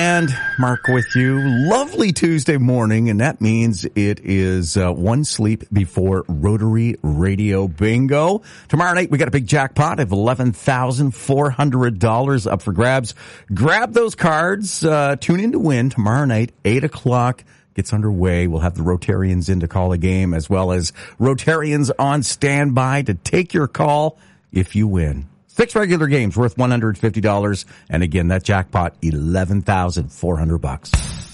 And Mark with you. Lovely Tuesday morning, and that means it is one sleep before Rotary Radio Bingo. Tomorrow night, we got a big jackpot of $11,400 up for grabs. Grab those cards. Tune in to win tomorrow night, 8 o'clock. Gets underway. We'll have the Rotarians in to call a game, as well as Rotarians on standby to take your call if you win. 6 regular games worth $150. And again, that jackpot, $11,400.